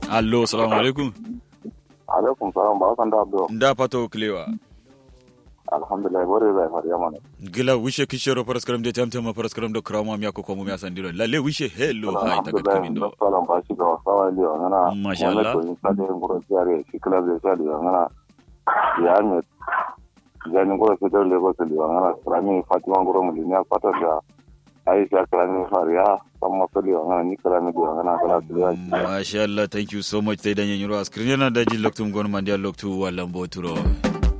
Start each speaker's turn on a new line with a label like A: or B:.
A: Allo, salamu alaikum.
B: Alaikum salam ba san da abdo.
A: Da pato klewa.
B: Alhamdulillah bore zai fariya mana.
A: Gila wishe kishero paraskaram de tamtama paraskaram do krama miya ko komo miya sandiro. Lalle wishe hello hai takat kamindo.
B: Salam ba shi ga sawa liyo ngana.
A: Masha Allah.
B: Wannan to sade ngoro tiare shi kala zai sade ngana. Ya ne yani ngoro se do lego se liyo ngana. Rami Fatima ngoro mulinya pata da Aisha kalani fariya sama liyo ngana ni kalani liyo ngana kala tiya.
A: Masha Allah, thank you so much. Tay danya nyuro askrinya na daji loktum gon mandia loktu walambo turo.